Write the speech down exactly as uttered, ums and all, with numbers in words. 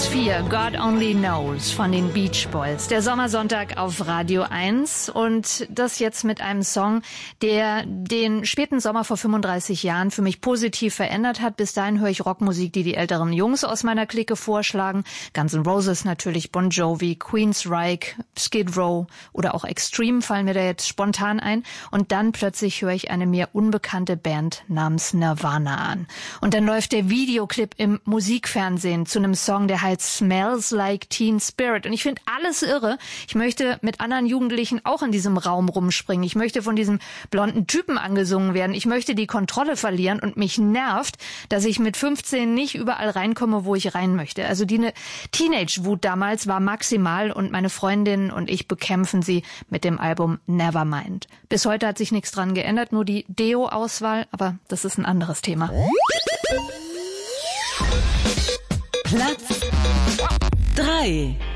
vier, God Only Knows von den Beach Boys. Der Sommersonntag auf Radio eins und das jetzt mit einem Song, der den späten Sommer vor fünfunddreißig Jahren für mich positiv verändert hat. Bis dahin höre ich Rockmusik, die die älteren Jungs aus meiner Clique vorschlagen. Guns N' Roses natürlich, Bon Jovi, Queensryche, Skid Row oder auch Extreme fallen mir da jetzt spontan ein. Und dann plötzlich höre ich eine mir unbekannte Band namens Nirvana an. Und dann läuft der Videoclip im Musikfernsehen zu einem Song, der heißt Smells Like Teen Spirit. Und ich finde alles irre. Ich möchte mit anderen Jugendlichen auch in diesem Raum rumspringen. Ich möchte von diesem blonden Typen angesungen werden. Ich möchte die Kontrolle verlieren und mich nervt, dass ich mit fünfzehn nicht überall reinkomme, wo ich rein möchte. Also die ne Teenage-Wut damals war maximal und meine Freundin und ich bekämpfen sie mit dem Album Nevermind. Bis heute hat sich nichts dran geändert, nur die Deo-Auswahl, aber das ist ein anderes Thema. Platz drei.